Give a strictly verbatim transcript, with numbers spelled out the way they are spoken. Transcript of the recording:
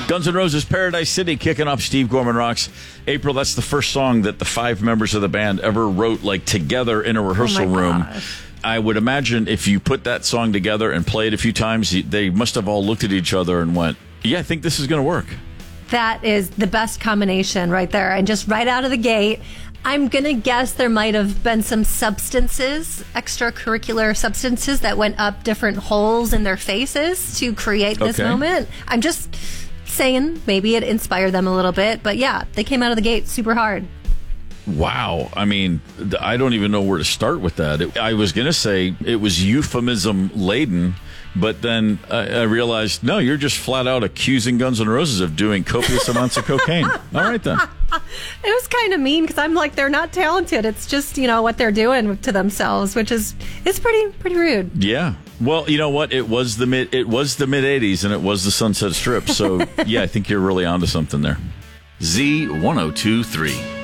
Guns N' Roses, Paradise City, kicking off Steve Gorman Rocks. April, that's the first song that the five members of the band ever wrote, like, together in a rehearsal Oh my room. gosh. I would imagine if you put that song together and play it a few times, they must have all looked at each other and went, yeah, I think this is going to work. That is the best combination right there. And just right out of the gate, I'm going to guess there might have been some substances, extracurricular substances that went up different holes in their faces to create this Okay. moment. I'm just saying maybe it inspired them a little bit. But yeah, they came out of the gate super hard. Wow. I mean, I don't even know where to start with that. It, I was going to say it was euphemism laden, but then I, I realized, no, you're just flat out accusing Guns N' Roses of doing copious amounts of cocaine. All right, then. It was kind of mean because I'm like, they're not talented. It's just, you know, what they're doing to themselves, which is it's pretty pretty rude. Yeah. Well, you know what? It was the mid it was the mid eighties and it was the Sunset Strip. So, yeah, I think you're really onto something there. Z one oh two three.